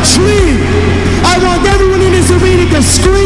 scream. I want everyone in this arena to scream.